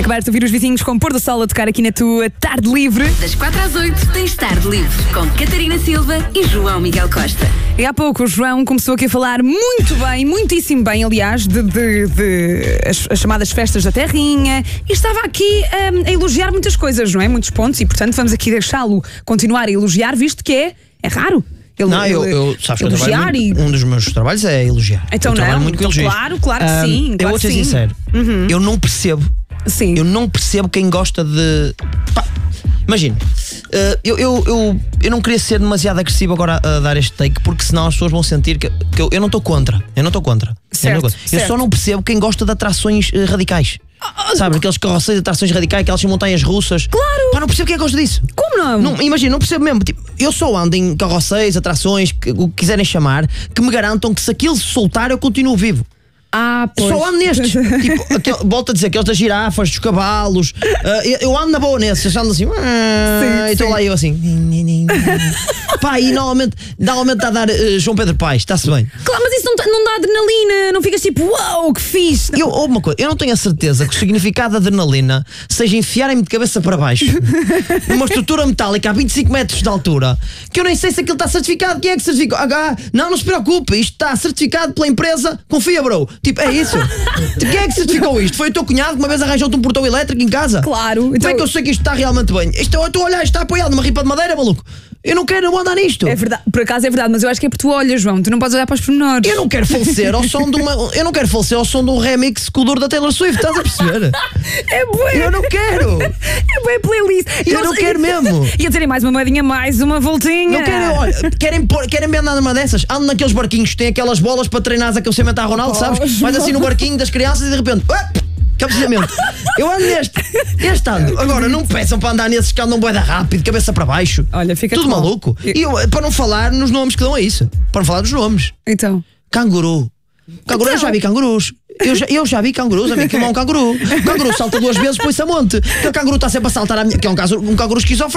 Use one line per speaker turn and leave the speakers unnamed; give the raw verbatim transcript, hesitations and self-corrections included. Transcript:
Acabaste de ouvir os vizinhos com pôr do sol a tocar aqui na tua tarde livre.
Das quatro às oito tens Tarde Livre com Catarina Silva e João Miguel Costa.
E há pouco o João começou aqui a falar muito bem, muitíssimo bem, aliás, de, de, de as, as chamadas festas da terrinha, e estava aqui um, a elogiar muitas coisas, não é? Muitos pontos, e portanto vamos aqui deixá-lo continuar a elogiar, visto que é, é raro. Ele,
não, eu,
ele,
eu sabes que eu
elogiar
muito,
e...
um dos meus trabalhos é elogiar.
Então
eu
não,
muito com
então,
elogios.
claro, claro que
um,
sim.
Eu
claro
vou ser
sim.
sincero,
uhum.
eu não percebo.
Sim.
Eu não percebo quem gosta de. Pá, imagina, uh, eu, eu, eu, eu não queria ser demasiado agressivo agora a, a dar este take, porque senão as pessoas vão sentir que, que eu, eu não estou contra. Eu não estou contra.
Certo,
eu, não
certo.
eu só não percebo quem gosta de atrações uh, radicais. Sabe, aqueles carroceiros de atrações radicais, aquelas montanhas russas.
Claro!
Pá, não percebo quem gosta disso.
Como não?
não imagina, não percebo mesmo. Tipo, eu só ando em carroceiros, atrações, que, o que quiserem chamar, que me garantam que se aquilo se soltar eu continuo vivo.
Ah, pois.
Só ando nestes. Tipo, aquele, volto a dizer, aqueles das girafas, dos cavalos. Uh, eu, eu ando na boa nesses, ando assim. Ah, e estou lá eu assim. Pá, e normalmente, normalmente está a dar uh, João Pedro Paes, está-se bem.
Claro, mas isso não, não dá adrenalina, não ficas tipo, uau, que fixe.
Eu, uma coisa, eu não tenho a certeza que o significado da adrenalina seja enfiarem-me de cabeça para baixo numa estrutura metálica a vinte e cinco metros de altura, que eu nem sei se aquilo está certificado. Quem é que certificou? Ah, não, não se preocupe, isto está certificado pela empresa, confia, bro. Tipo, é isso. Tipo, quem é que certificou isto? Foi o teu cunhado que uma vez arranjou-te um portão elétrico em casa?
Claro.
Como
Então...
é que eu sei que isto está realmente bem? Isto, eu estou a olhar, isto está apoiado numa ripa de madeira, maluco. Eu não quero, não vou andar nisto.
É verdade, por acaso é verdade, mas eu acho que é porque tu olhas, João, tu não podes olhar para os pormenores.
Eu não quero falecer ao som de uma. Eu não quero falecer ao som de um remix com o dor da Taylor Swift, estás a perceber?
É bué.
Eu não quero.
É bué playlist. E
Eu não quero mesmo.
Ia terem mais uma moedinha, mais uma voltinha.
Não querem, olha, querem, pôr, querem me andar numa dessas? Ando naqueles barquinhos que têm aquelas bolas para treinar aquele cimentar Ronaldo,
Oh,
sabes? Vais assim no barquinho das crianças e de repente. Cabeceamento. Eu ando neste. Este ando. Agora, não me peçam para andar nesses que andam bué da rápido, cabeça para baixo.
Olha, fica
tudo
bom.
maluco. E eu, para não falar nos nomes que dão a isso. Para não falar dos nomes.
Então.
Canguru. Canguru,
Então.
eu já vi cangurus. Eu já, eu já vi cangurus, amigo, que é um canguru. O canguru salta duas vezes, põe-se a monte. Aquele canguru está sempre a saltar a minha. Que é um, caso, um canguru esquizofrénico.